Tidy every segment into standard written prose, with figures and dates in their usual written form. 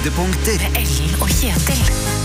Høydepunkter med Ellen og Kjetil.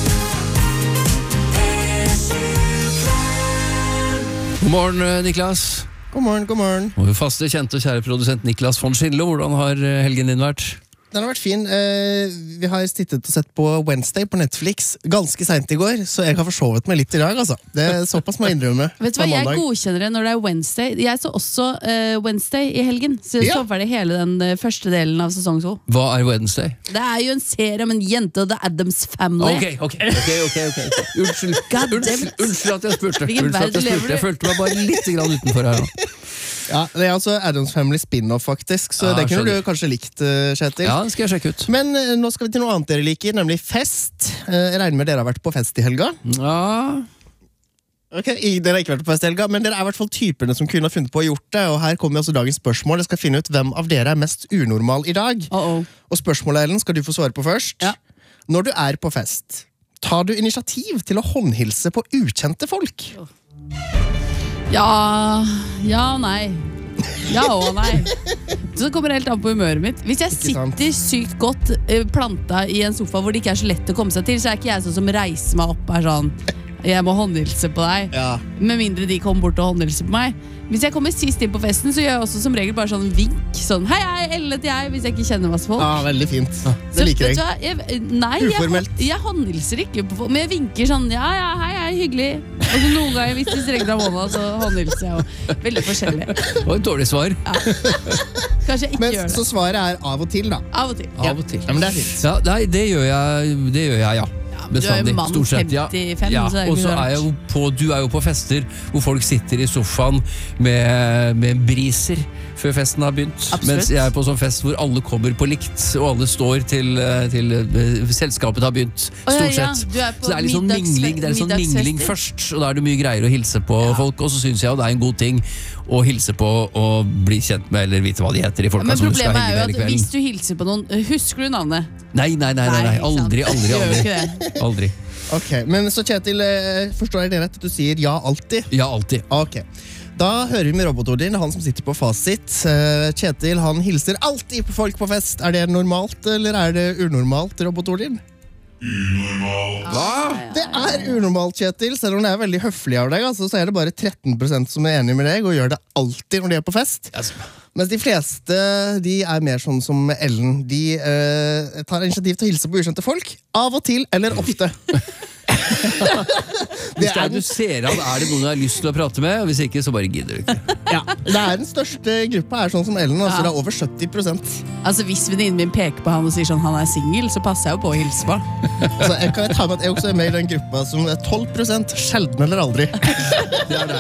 God morgen, Niklas. God morgen, god morgen. Og faste, kjente og kjære produsent Niklas von Schindler, hvordan har helgen din vært? Den har vært fin. Vi har sittet og sett på Wednesday på Netflix ganske sent i går, så jeg har forsovet meg litt i dag, altså. Det er såpass må jeg innrømme. Vet du hva, jeg godkjenner det når det er Wednesday. Jeg så også Wednesday i helgen, så jeg så ferdig hele den første delen av sesong 2. Hva er Wednesday? Det er jo en serie om en jente og The Addams Family. Ok. Unnskyld at jeg spurte. Hvilken verden lever du? Jeg følte meg bare litt grann utenfor her nå. Ja, det er altså Addams Family spin-off faktisk, så det kunne du kanskje likt, Kjetil. Ja, det skal jeg sjekke ut. Men nå skal vi til noe annet dere liker, nemlig fest. Jeg regner med dere har vært på fest i helga. Ja. Ok, dere har ikke vært på fest i helga, men dere er i hvert fall typerne som kunne ha funnet på å gjort det, og her kommer også dagens spørsmål. Jeg skal finne ut hvem av dere er mest unormal i dag. Og spørsmålet, Ellen, skal du få svare på først. Ja. Når du er på fest, tar du initiativ til å håndhilse på ukjente folk? Ja og nei. Ja og nei. Så det kommer helt an på humøret mitt. Hvis jeg sitter sykt godt planta i en sofa hvor det ikke er så lett å komme seg til, så er ikke jeg sånn som reiser meg opp er sånn, jeg må håndhilse på deg. Ja. Med mindre de kommer bort og håndhilser på meg. Hvis jeg kommer sist inn på festen, så gjør jeg også som regel bare sånn vink. Sånn, hei, Elle til jeg, hvis jeg ikke kjenner masse folk. Ja, veldig fint. Det liker jeg. Uformelt. Jeg håndhilser ikke på folk, men jeg vinker sånn, ja, hei, hyggelig. Og så noen ganger, hvis de strenger av hånda, så håndhilser jeg jo. Veldig forskjellig. Det var et dårlig svar. Ja. Kanskje jeg ikke gjør det. Så svaret er av og til, da. Av og til. Av og til. Ja, men det er fint. Ja, nei, det gjør jeg, ja. Bestandig, du er jo mann 55, ja, så det er og ikke så rart. du er jo på fester hvor folk sitter i sofaen med briser før festen har begynt. Absolutt. Mens jeg er på sånn fest hvor alle kommer på likt, og alle står til selskapet har begynt, stort sett. Du er på så det er litt sånn mingling først, og da er det mye greier å hilse på folk, og så synes jeg det er en god ting å hilse på og bli kjent med, eller vite hva de heter i folka men som du skal problemet henge er jo med at hele hvis kvelden. du hilser på noen, husker du navnet? Nei, aldri. Gjør jo ikke det. Aldri. Ok, men så Kjetil, forstår jeg det rett at du sier ja alltid? Ja, alltid. Ok, da hører vi med robotordin, han som sitter på fasit. Kjetil, han hilser alltid på folk på fest. Er det normalt, eller er det unormalt, robotordin? Hva? Det er unormalt, Kjetil, selv om det er veldig høflig av deg, altså, så er det bare 13% som er enig med deg, og gjør det alltid når de er på fest. Mens de fleste, de er mer sånn som Ellen. De tar initiativ til å hilse på ukjente folk, av og til, eller ofte. Hvis du ser han, er det noen du har lyst til å prate med, og hvis ikke, så bare gidder du ikke. Ja, det er den største gruppa er sånn som Ellen, altså det er over 70%. Altså hvis venninnen min peker på han og sier sånn, han er single, så passer jeg jo på å hilse på. Altså, jeg kan ta med at jeg også er med i den gruppa som er 12%, sjelden eller aldri. Det er